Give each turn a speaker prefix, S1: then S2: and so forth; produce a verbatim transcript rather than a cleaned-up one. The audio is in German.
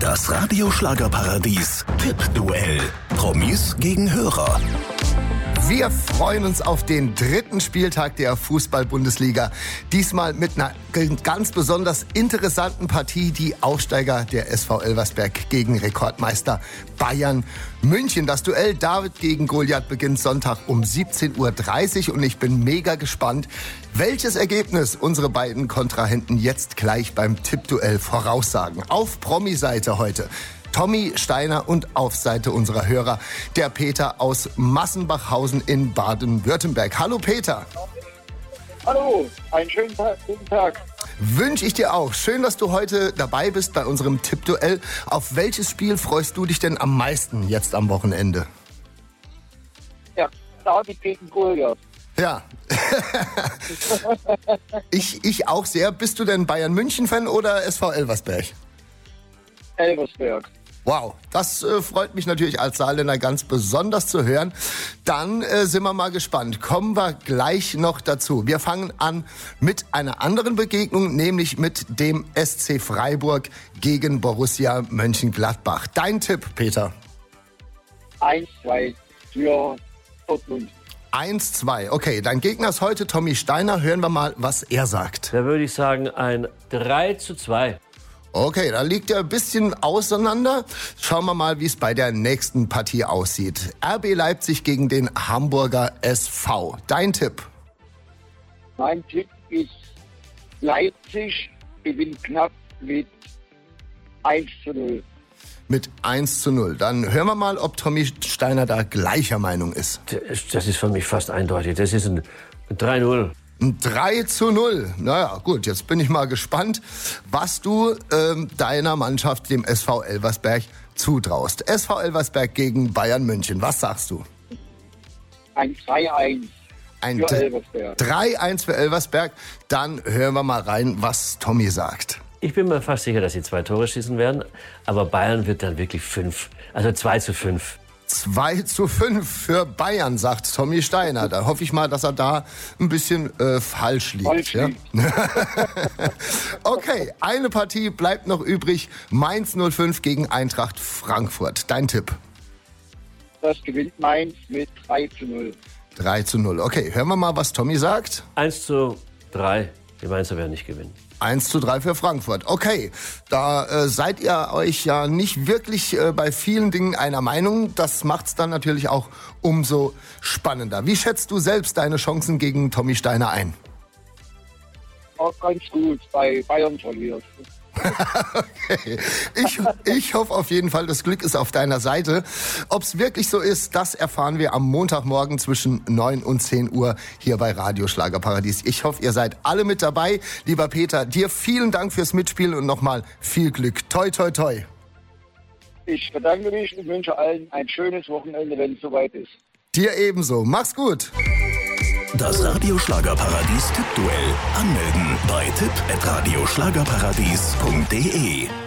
S1: Das Radio-Schlagerparadies Tippduell. Promis gegen Hörer.
S2: Wir freuen uns auf den dritten Spieltag der Fußball-Bundesliga. Diesmal mit einer ganz besonders interessanten Partie. Die Aufsteiger der S V Elversberg gegen Rekordmeister Bayern München. Das Duell David gegen Goliath beginnt Sonntag um siebzehn Uhr dreißig. Und ich bin mega gespannt, welches Ergebnis unsere beiden Kontrahenten jetzt gleich beim Tippduell voraussagen. Auf Promi-Seite heute Tommy Steiner und auf Seite unserer Hörer der Peter aus Massenbachhausen in Baden-Württemberg. Hallo Peter.
S3: Hallo, einen schönen Tag, guten Tag.
S2: Wünsche ich dir auch. Schön, dass du heute dabei bist bei unserem Tippduell. Auf welches Spiel freust du dich denn am meisten jetzt am Wochenende?
S3: Ja, David gegen Goliath.
S2: Ja. ich, ich auch sehr. Bist du denn Bayern-München-Fan oder S V Elversberg?
S3: Elversberg.
S2: Wow, das äh, freut mich natürlich als Saarländer ganz besonders zu hören. Dann äh, sind wir mal gespannt. Kommen wir gleich noch dazu. Wir fangen an mit einer anderen Begegnung, nämlich mit dem S C Freiburg gegen Borussia Mönchengladbach. Dein Tipp, Peter?
S3: eins zwei für Dortmund.
S2: eins zwei. Okay, dein Gegner ist heute Tommy Steiner. Hören wir mal, was er sagt.
S4: Da würde ich sagen ein drei zu zwei.
S2: Okay, da liegt er ein bisschen auseinander. Schauen wir mal, wie es bei der nächsten Partie aussieht. R B Leipzig gegen den Hamburger S V. Dein Tipp?
S3: Mein Tipp ist Leipzig gewinnt knapp mit eins zu null.
S2: Mit eins zu null. Dann hören wir mal, ob Tommy Steiner da gleicher Meinung ist.
S4: Das ist für mich fast eindeutig. Das ist ein drei null.
S2: Ein drei zu null. Naja, gut, jetzt bin ich mal gespannt, was du ähm, deiner Mannschaft, dem S V Elversberg, zutraust. S V Elversberg gegen Bayern München. Was sagst du?
S3: Ein drei eins
S2: Ein
S3: für Elversberg.
S2: drei eins für Elversberg. Dann hören wir mal rein, was Tommy sagt.
S4: Ich bin mir fast sicher, dass sie zwei Tore schießen werden. Aber Bayern wird dann wirklich fünf. Also zwei zu fünf.
S2: zwei zu fünf für Bayern, sagt Tommy Steiner. Da hoffe ich mal, dass er da ein bisschen äh, falsch liegt.
S3: Falsch
S2: ja?
S3: liegt.
S2: Okay, eine Partie bleibt noch übrig. Mainz null fünf gegen Eintracht Frankfurt. Dein Tipp?
S3: Das gewinnt Mainz mit drei zu null.
S2: drei zu null. Okay, hören wir mal, was Tommy sagt.
S4: eins zu drei. Die Mainzer werden nicht gewinnen.
S2: eins zu drei für Frankfurt. Okay, da äh, seid ihr euch ja nicht wirklich äh, bei vielen Dingen einer Meinung. Das macht's dann natürlich auch umso spannender. Wie schätzt du selbst deine Chancen gegen Tommy Steiner ein?
S3: Auch ganz gut, bei Bayern verliert.
S2: Okay. Ich, ich hoffe auf jeden Fall, das Glück ist auf deiner Seite. Ob es wirklich so ist, das erfahren wir am Montagmorgen zwischen neun und zehn Uhr hier bei Radio Schlagerparadies. Ich hoffe, ihr seid alle mit dabei. Lieber Peter, dir vielen Dank fürs Mitspielen und nochmal viel Glück. Toi, toi, toi.
S3: Ich bedanke mich und wünsche allen ein schönes Wochenende, wenn es soweit ist.
S2: Dir ebenso. Mach's gut.
S1: Das Radio Schlagerparadies Tippduell. Anmelden bei tipp at radioschlagerparadies punkt de.